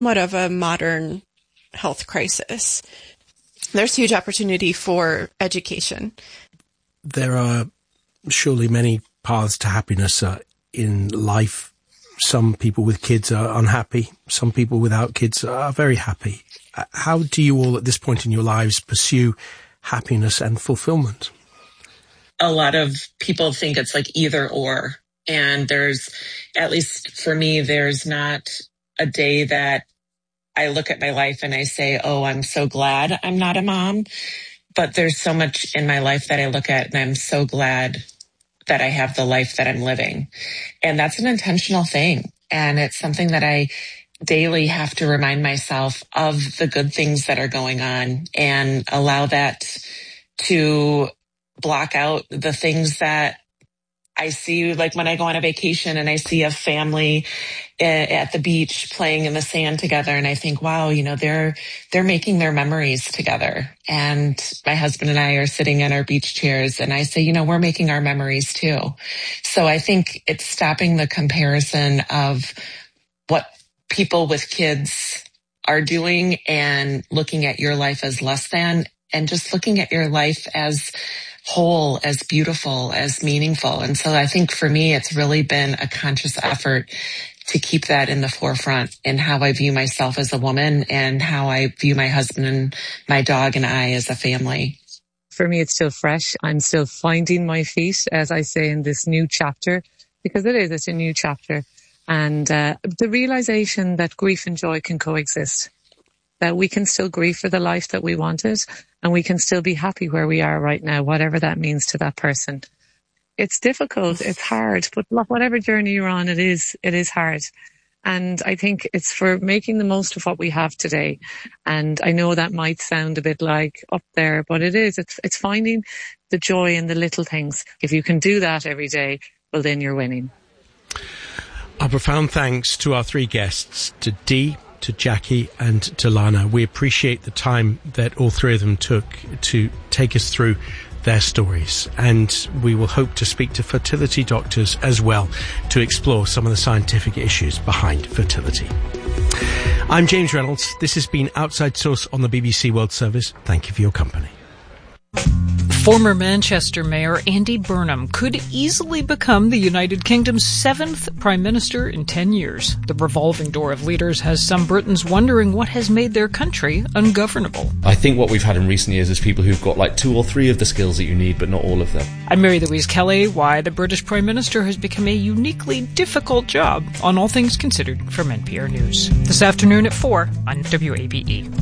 somewhat of a modern health crisis. There's huge opportunity for education. There are surely many paths to happiness in life. Some people with kids are unhappy. Some people without kids are very happy. How do you all at this point in your lives pursue happiness and fulfillment? A lot of people think it's like either or. And there's, at least for me, there's not a day that I look at my life and I say, oh, I'm so glad I'm not a mom. But there's so much in my life that I look at and I'm so glad that I have the life that I'm living. And that's an intentional thing. And it's something that I daily have to remind myself of the good things that are going on and allow that to block out the things that I see, like when I go on a vacation and I see a family at the beach playing in the sand together, and I think, wow, you know, they're making their memories together. And my husband and I are sitting in our beach chairs, and I say, you know, we're making our memories too. So I think it's stopping the comparison of what people with kids are doing and looking at your life as less than, and just looking at your life as whole, as beautiful, as meaningful. And so I think for me, it's really been a conscious effort to keep that in the forefront in how I view myself as a woman and how I view my husband and my dog and I as a family. For me, it's still fresh. I'm still finding my feet, as I say, in this new chapter, because it's a new chapter. And the realization that grief and joy can coexist, that we can still grieve for the life that we wanted and we can still be happy where we are right now, whatever that means to that person. It's difficult, it's hard, but whatever journey you're on, it is hard. And I think it's for making the most of what we have today. And I know that might sound a bit like up there, but it's finding the joy in the little things. If you can do that every day, well, then you're winning. A profound thanks to our three guests, to Dee, to Jackie and to Lana. We appreciate the time that all three of them took to take us through their stories, and we will hope to speak to fertility doctors as well to explore some of the scientific issues behind fertility. I'm James Reynolds. This has been Outside Source on the BBC World Service. Thank you for your company. Former Manchester Mayor Andy Burnham could easily become the United Kingdom's 7th Prime Minister in 10 years. The revolving door of leaders has some Britons wondering what has made their country ungovernable. I think what we've had in recent years is people who've got like 2 or 3 of the skills that you need, but not all of them. I'm Mary Louise Kelly. Why the British Prime Minister has become a uniquely difficult job on All Things Considered from NPR News. This afternoon at 4 on WABE.